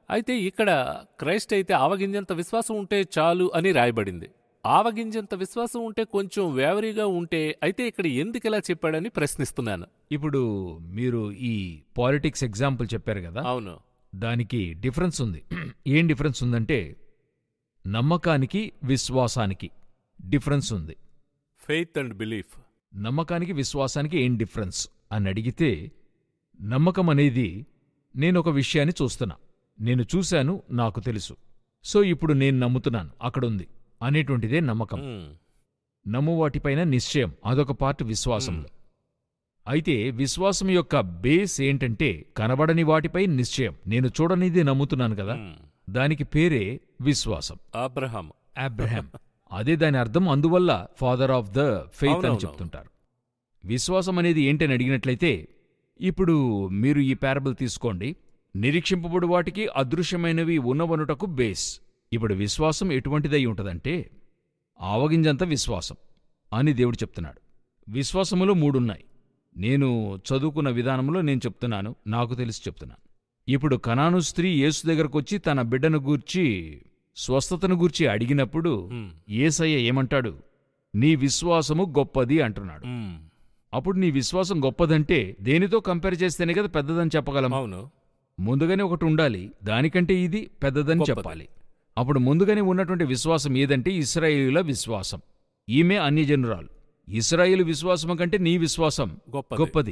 అయితే ఇక్కడ క్రైస్ట్ అయితే ఆవగింజంత విశ్వాసం ఉంటే చాలు అని రాయబడింది. ఆవగింజంత విశ్వాసం ఉంటే కొంచెం వేవరీగా ఉంటే అయితే ఇక్కడ ఎందుకిలా చెప్పాడని ప్రశ్నిస్తున్నాను. ఇప్పుడు మీరు ఈ పాలిటిక్స్ ఎగ్జాంపుల్ చెప్పారు కదా, అవును. దానికి డిఫరెన్స్ ఉంది. ఏం డిఫరెన్స్ ఉందంటే, నమ్మకానికి విశ్వాసానికి డిఫరెన్స్ ఉంది. Faith and belief. నమ్మకానికి విశ్వాసానికి ఏం డిఫరెన్స్ అని అడిగితే, నమ్మకం అనేది నేనొక విషయాన్ని చూస్తున్నా, నేను చూశాను, నాకు తెలుసు, సో ఇప్పుడు నేను నమ్ముతున్నాను, అక్కడుంది అనేటువంటిదే నమ్మకం. నమ్మువాటిపైన నిశ్చయం, అదొక పార్ట్ విశ్వాసంలో. అయితే విశ్వాసం యొక్క బేస్ ఏంటంటే కనబడని వాటిపై నిశ్చయం. నేను చూడనిది నమ్ముతున్నాను కదా, దానికి పేరే విశ్వాసం. అబ్రహాం అదే దాని అర్థం. అందువల్ల ఫాదర్ ఆఫ్ ద ఫెయిత్ అని చెప్తుంటారు. విశ్వాసం అనేది ఏంటని అడిగినట్లయితే, ఇప్పుడు మీరు ఈ పారబుల్ తీసుకోండి. నిరీక్షింపబడు వాటికి అదృశ్యమైనవి ఉన్నవనుటకు బేస్. ఇప్పుడు విశ్వాసం ఎటువంటిదై ఉంటదంటే, ఆవగింజంత విశ్వాసం అని దేవుడు చెప్తున్నాడు. విశ్వాసములో మూడున్నాయి. నేను చదువుకున్న విధానంలో నేను చెప్తున్నాను, నాకు తెలిసి చెప్తున్నాను. ఇప్పుడు కనాను స్త్రీ యేసు దగ్గరకొచ్చి తన బిడ్డను గూర్చి, స్వస్థతను గూర్చి అడిగినప్పుడు యేసయ్య ఏమంటాడు? నీ విశ్వాసము గొప్పది అంటున్నాడు. అప్పుడు నీ విశ్వాసం గొప్పదంటే దేనితో కంపేర్ చేస్తేనే కదా పెద్దదని చెప్పగలం. ముందుగానే ఒకటి ఉండాలి, దానికంటే ఇది పెద్దదని చెప్పాలి. అప్పుడు ముందుగానే ఉన్నటువంటి విశ్వాసం ఏదంటే ఇశ్రాయేలీయుల విశ్వాసం. ఈమె అన్యజనురాలు. ఇశ్రాయేలు విశ్వాసము కంటే నీ విశ్వాసం గొప్పది.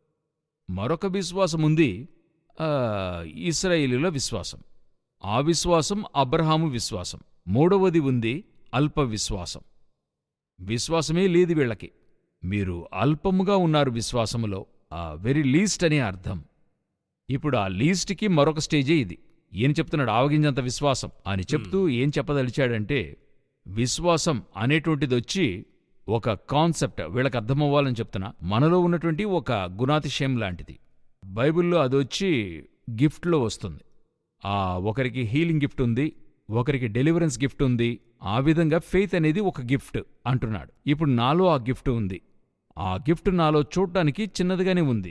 మరొక విశ్వాసం ఉంది, ఇశ్రాయేలీయుల విశ్వాసం. ఆ విశ్వాసం అబ్రహాము విశ్వాసం. మూడవది ఉంది అల్ప విశ్వాసం. విశ్వాసమే లేదు వీళ్ళకి. మీరు అల్పముగా ఉన్నారు విశ్వాసములో, వెరీ లీస్ట్ అనే అర్థం. ఇప్పుడు ఆ లీస్ట్కి మరొక స్టేజే ఇది. ఏం చెప్తున్నాడు? ఆవగింజంత విశ్వాసం అని చెప్తూ ఏం చెప్పదలిచాడంటే, విశ్వాసం అనేటువంటిదొచ్చి ఒక కాన్సెప్ట్, వీళ్ళకి అర్థమవ్వాలని చెప్తున్నా, మనలో ఉన్నటువంటి ఒక గుణాతిశయం లాంటిది. బైబిల్లో అదొచ్చి గిఫ్ట్లో వస్తుంది. ఒకరికి హీలింగ్ గిఫ్ట్ ఉంది, ఒకరికి డెలివరెన్స్ గిఫ్ట్ ఉంది. ఆ విధంగా ఫెయిత్ అనేది ఒక గిఫ్ట్ అంటున్నాడు. ఇప్పుడు నాలో ఆ గిఫ్ట్ ఉంది. ఆ గిఫ్ట్ నాలో చూడ్డానికి చిన్నదిగానే ఉంది.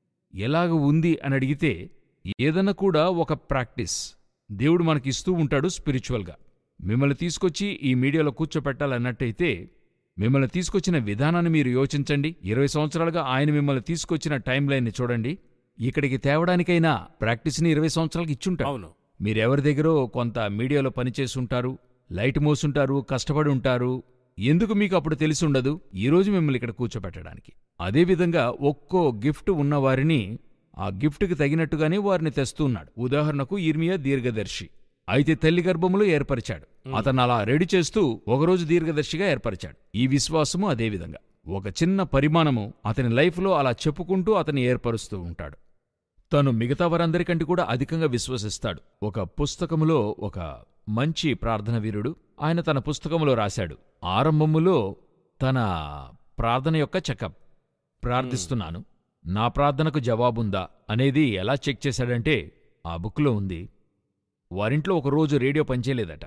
ఎలాగ ఉంది అని అడిగితే, ఏదన్నా కూడా ఒక ప్రాక్టీస్ దేవుడు మనకిస్తూ ఉంటాడు స్పిరిచువల్గా. మిమ్మల్ని తీసుకొచ్చి ఈ మీడియాలో కూర్చోపెట్టాలన్నట్టయితే, మిమ్మల్ని తీసుకొచ్చిన విధానాన్ని మీరు యోచించండి. 20 సంవత్సరాలుగా ఆయన మిమ్మల్ని తీసుకొచ్చిన టైం లైన్ని చూడండి. ఇక్కడికి తేవడానికైనా ప్రాక్టీస్ని 20 సంవత్సరాలకి ఇచ్చుంటారు. మీరెవరి దగ్గరో కొంత మీడియాలో పనిచేసుంటారు, లైట్ మోసుంటారు, కష్టపడి ఉంటారు. ఎందుకు మీకు అప్పుడు తెలిసుండదు? ఈరోజు మిమ్మల్ని ఇక్కడ కూర్చోపెట్టడానికి. అదేవిధంగా ఒక్కో గిఫ్ట్ ఉన్నవారిని ఆ గిఫ్ట్కి తగినట్టుగానే వారిని తెస్తూ ఉన్నాడు. ఉదాహరణకు ఇర్మియా దీర్ఘదర్శి అయితే తల్లి గర్భములో ఏర్పరిచాడు. అతను అలా రెడీ చేస్తూ ఒకరోజు దీర్ఘదర్శిగా ఏర్పరిచాడు. ఈ విశ్వాసము అదేవిధంగా ఒక చిన్న పరిమాణము అతని లైఫ్లో అలా చెప్పుకుంటూ అతన్ని ఏర్పరుస్తూ ఉంటాడు. తను మిగతా వారందరికంటే కూడా అధికంగా విశ్వసిస్తాడు. ఒక పుస్తకములో ఒక మంచి ప్రార్థన వీరుడు, ఆయన తన పుస్తకములో రాశాడు, ఆరంభములో తన ప్రార్థన యొక్క చెకప్, ప్రార్థిస్తున్నాను, నా ప్రార్థనకు జవాబుందా అనేది ఎలా చెక్ చేశాడంటే, ఆ బుక్లో ఉంది, వారింట్లో ఒకరోజు రేడియో పనిచేయలేదట.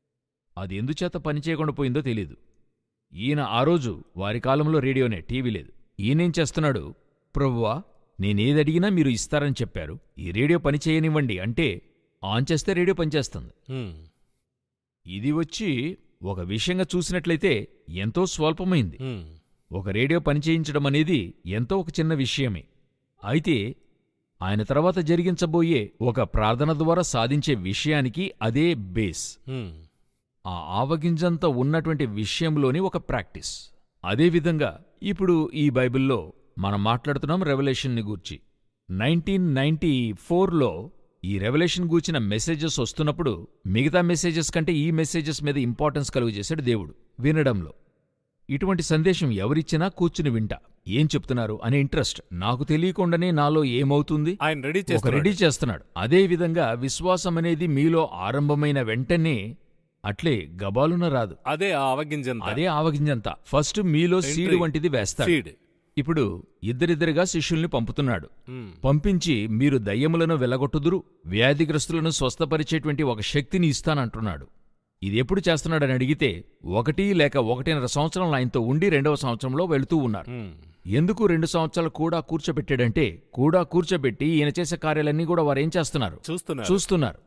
అది ఎందుచేత పనిచేయకుండా పోయిందో తెలీదు. ఈయన ఆ రోజు, వారి కాలంలో రేడియోనే, టీవీ లేదు. ఈయనేం చేస్తున్నాడు? ప్రభువా, నేనేదడిగినా మీరు ఇస్తారని చెప్పారు, ఈ రేడియో పనిచేయనివ్వండి అంటే ఆన్ చేస్తే రేడియో పనిచేస్తుంది. ఇది వచ్చి ఒక విషయంగా చూసినట్లయితే ఎంతో స్వల్పమైంది. ఒక రేడియో పనిచేయించడం అనేది ఎంతో ఒక చిన్న విషయమే. అయితే ఆయన తర్వాత జరిగించబోయే ఒక ప్రార్థన ద్వారా సాధించే విషయానికి అదే బేస్. ఆ ఆవగింజంత ఉన్నటువంటి విషయంలోని ఒక ప్రాక్టీస్. అదేవిధంగా ఇప్పుడు ఈ బైబిల్లో మనం మాట్లాడుతున్నాం రెవల్యూషన్ని గూర్చి. 1994లో ఈ రెవల్యూషన్ గూర్చిన మెసేజెస్ వస్తున్నప్పుడు మిగతా మెసేజెస్ కంటే ఈ మెసేజెస్ మీద ఇంపార్టెన్స్ కలుగజేశాడు దేవుడు వినడంలో. ఇటువంటి సందేశం ఎవరిచ్చినా కూర్చుని వింటా, ఏం చెప్తున్నారు అనే ఇంట్రెస్ట్. నాకు తెలియకుండానే నాలో ఏమవుతుంది, ఆయన రెడీ చేస్తున్నాడు. అదేవిధంగా విశ్వాసం అనేది మీలో ఆరంభమైన వెంటనే అట్లే గబాలున రాదు. అదే ఆవగింజంత ఫస్ట్ మీలో సీడ్ వంటిది వేస్తాడు. ఇప్పుడు ఇద్దరిద్దరిగా శిష్యుల్ని పంపుతున్నాడు. పంపించి మీరు దయ్యములను వెళ్లగొట్టుదురు, వ్యాధిగ్రస్తులను స్వస్థపరిచేటువంటి ఒక శక్తిని ఇస్తానంటున్నాడు. ఇది ఎప్పుడు చేస్తున్నాడని అడిగితే 1 లేక 1.5 సంవత్సరాలు ఆయనతో ఉండి 2వ సంవత్సరంలో వెళుతూ ఉన్నారు. ఎందుకు 2 సంవత్సరాలు కూడా కూర్చోబెట్టాడంటే, కూడా కూర్చోబెట్టి ఈయన చేసే కార్యాలన్నీ కూడా వారేం చేస్తున్నారు? చూస్తున్నారు.